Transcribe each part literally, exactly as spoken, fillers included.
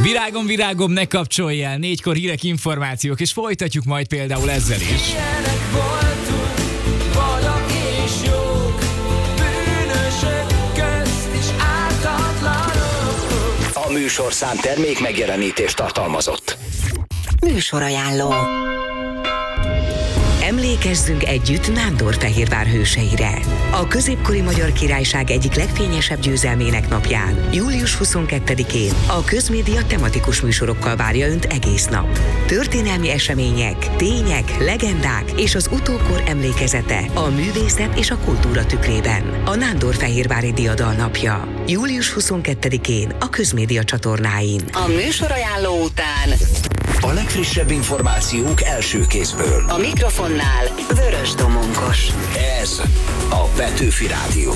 Virágom, virágom, ne kapcsolj el! Négykor hírek, információk, és folytatjuk majd például ezzel is. Ilyenek voltunk, vadak és jók, bűnösök közt is ártatlanok. A műsorszám termék megjelenítést tartalmazott. Műsorajánló. Emlékezzünk együtt Nándorfehérvár hőseire. A középkori Magyar Királyság egyik legfényesebb győzelmének napján, július huszonkettedikén a Közmédia tematikus műsorokkal várja Önt egész nap. Történelmi események, tények, legendák és az utókor emlékezete a művészet és a kultúra tükrében. A Nándorfehérvári Diadal napja. július huszonkettedikén a Közmédia csatornáin. A műsorajánló után A legfrissebb információk első kézből. a mikrofonnál Vörös Domonkos. Ez a Petőfi Rádió.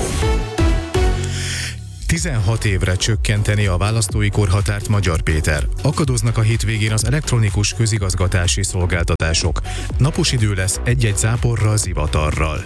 tizenhat évre csökkenteni a választói korhatárt Magyar Péter. Akadoznak a hétvégén az elektronikus közigazgatási szolgáltatások. Napos idő lesz egy-egy záporral, zivatarral.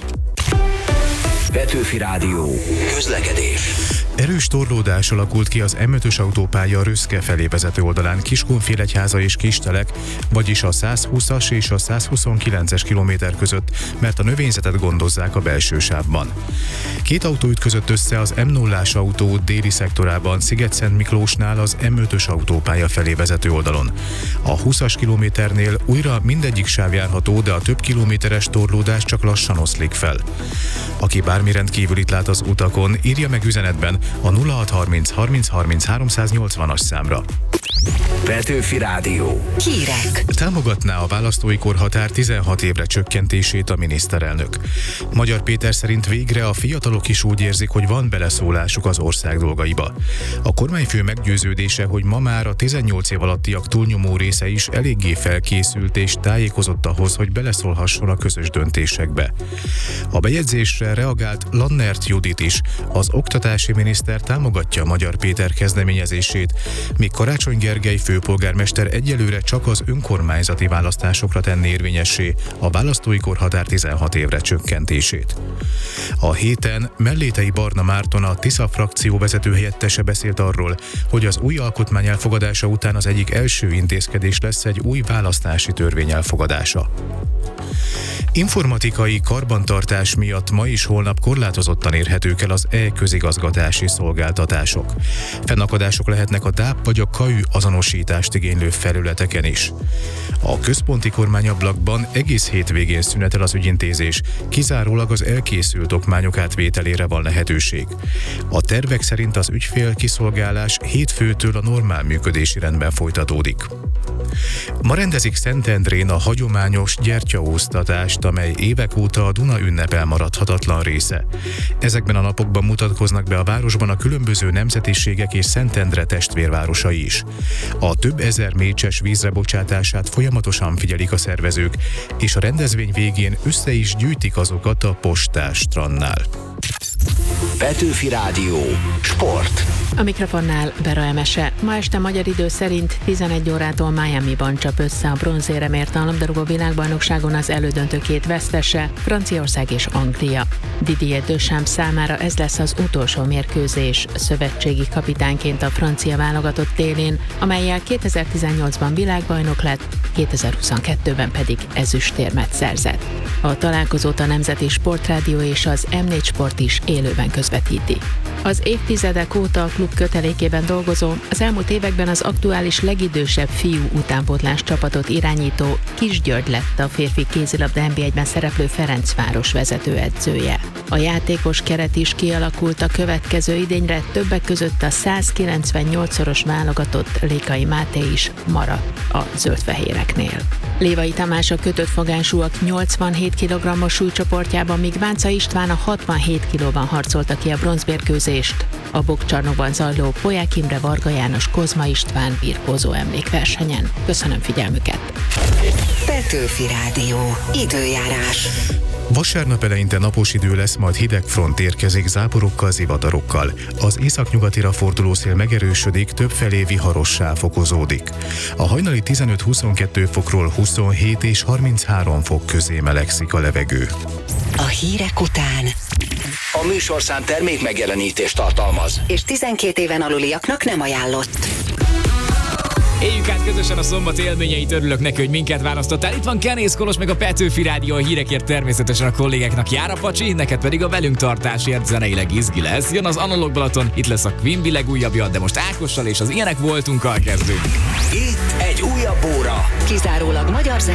Petőfi Rádió. Közlekedés. Erős torlódás alakult ki az M ötös autópálya Röszke felé vezető oldalán Kiskunfélegyháza és Kistelek, vagyis a százhúszas és a százhuszonkilences kilométer között, mert a növényzetet gondozzák a belső sávban. Két autó ütközött össze az M nullás autó déli szektorában Sziget-Szent Miklósnál az M ötös autópálya felé vezető oldalon. A húszas kilométernél újra mindegyik sáv járható, de a több kilométeres torlódás csak lassan oszlik fel. Aki bármi rendkívülit lát az utakon, írja meg üzenetben a nulla hat harminc harminc harminc háromszáznyolcvanas számra. Petőfi Rádió. Hírek. Támogatná a választói korhatár tizenhat évre csökkentését a miniszterelnök. Magyar Péter szerint végre a fiatalok is úgy érzik, hogy van beleszólásuk az ország dolgaiba. A kormányfő meggyőződése, hogy ma már a tizennyolc év alattiak túlnyomó része is eléggé felkészült és tájékozott ahhoz, hogy beleszólhasson a közös döntésekbe. A bejegyzésre reagált Lannert Judit is. Az oktatási miniszter támogatja Magyar Péter kezdeményezését, míg Karácsony Gergely főpolgármester egyelőre csak az önkormányzati választásokra tenné érvényessé a választói korhatár tizenhat évre csökkentését. A héten Mellétei Barna Márton, a Tisza frakció vezető helyettese beszélt arról, hogy az új alkotmány elfogadása után az egyik első intézkedés lesz egy új választási törvény elfogadása. Informatikai karbantartás miatt ma és holnap korlátozottan érhetők el az e-közigazgatási szolgáltatások. Fennakadások lehetnek a dáp vagy a ká ü azonosítást igénylő felületeken is. A központi kormányablakban egész hétvégén szünetel az ügyintézés, kizárólag az elkészült okmányok átvételére van lehetőség. A tervek szerint az ügyfél kiszolgálás hétfőtől a normál működési rendben folytatódik. Ma rendezik Szentendrén a hagyományos gyertyaóztatást, amely évek óta a Duna ünnep elmaradhatatlan része. Ezekben a napokban mutatkoznak be a városban a különböző nemzetiségek és Szentendre testvérvárosai is. A több ezer mécses vízre bocsátását folyamatosan figyelik a szervezők, és a rendezvény végén össze is gyűjtik azokat a Postás strandnál. Petőfi Rádió. Sport. A mikrofonnál Vera Emese. Ma este magyar idő szerint tizenegy órától Miamiban csap össze a bronzéremért a labdarúgó világbajnokságon az elődöntő két vesztese, Franciaország és Anglia. Didier Deschamps számára ez lesz az utolsó mérkőzés szövetségi kapitányként a francia válogatott élén, amellyel kétezer-tizennyolcban világbajnok lett, kétezer-huszonkettőben pedig ezüstérmet szerzett. A találkozót a Nemzeti Sportrádió és az M négy Sport is élőben közvetíti. Az évtizedek óta a klub kötelékében dolgozó, az elmúlt években az aktuális legidősebb fiú utánpótlás csapatot irányító Kis György lett a férfi kézilabda en bé egyben szereplő Ferencváros vezetőedzője. A játékos keret is kialakult a következő idényre, többek között a százkilencvennyolcszoros válogatott Lékai Máté is maradt a zöldfehéreknél. Lévai Tamás a kötött fogásúak nyolcvanhét kilogrammos súlycsoportjában, míg Bánca István a hatvanhét kilóban harcolta ki a bronzmérkőzést. A bokcsarnokban zajló Polyák Imre, Varga János, Kozma István birkózó emlékversenyen. Köszönöm figyelmüket! Petőfi Rádió. Időjárás. Vasárnap eleinte napos idő lesz, majd hideg front érkezik záporokkal, zivatarokkal. Az északnyugatira forduló szél megerősödik, többfelé viharossá fokozódik. A hajnali tizenöt-huszonkettő fokról huszonhét és harminchárom fok közé melegszik a levegő. A hírek után A műsorszám termék megjelenítést tartalmaz. és tizenkét éven aluliaknak nem ajánlott. közösen a szombat élményeit, örülök neki, hogy minket választottál. Itt van Kenész Kolos, meg a Petőfi Rádió, a hírekért természetesen a kollégáknak jár a pacsi, neked pedig a velünk tartásért zeneileg izgi lesz. Jön az Analóg Balaton, itt lesz a Quimby legújabbja, de most Ákossal és az Ilyenek voltunkkal kezdünk. Itt egy újabb óra. Kizárólag magyar zene.